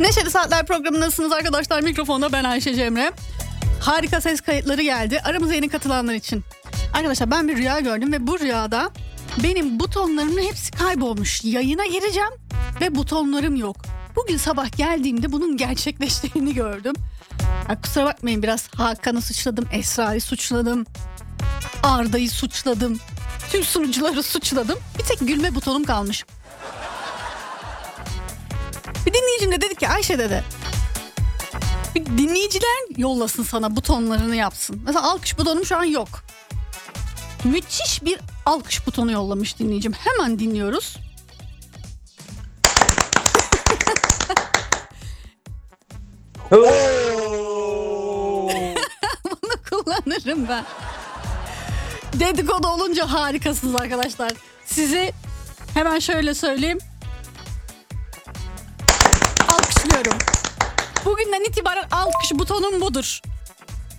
Neşeli Saatler programındasınız arkadaşlar. Mikrofonda ben Ayşe Cemre. Harika ses kayıtları geldi aramıza yeni katılanlar için. Arkadaşlar ben bir rüya gördüm ve bu rüyada benim butonlarımın hepsi kaybolmuş. Yayına gireceğim ve butonlarım yok. Bugün sabah geldiğimde bunun gerçekleştiğini gördüm. Ya kusura bakmayın, biraz Hakan'ı suçladım, Esra'yı suçladım, Arda'yı suçladım, tüm sunucuları suçladım. Bir tek gülme butonum kalmış. Bir dinleyicim de dedi ki Ayşe dedi, bir dinleyiciler yollasın sana butonlarını yapsın. Mesela alkış butonum şu an yok. Müthiş bir alkış butonu yollamış dinleyicim. Hemen dinliyoruz. Bunu kullanırım ben. Dedikodu olunca harikasınız arkadaşlar. Sizi hemen şöyle söyleyeyim. Alkışlıyorum. Bugünden itibaren alkış butonum budur.